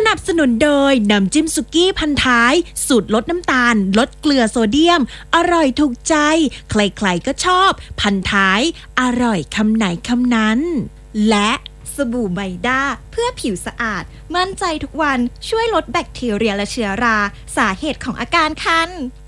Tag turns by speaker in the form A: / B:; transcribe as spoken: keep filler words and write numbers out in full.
A: นับสนุนโดยน้ำจิ้มสุกี้พันท้ายสูตรลดน้ำตาลลดเกลือโซเดียมอร่อยถูกใจใครๆก็ชอบพันท้ายอร่อยคำไหนคำนั้นและ
B: สบู่ไบด้าเพื่อผิวสะอาดมั่นใจทุกวันช่วยลดแบคทีเรียและเชื้อราสาเหตุของอาการคัน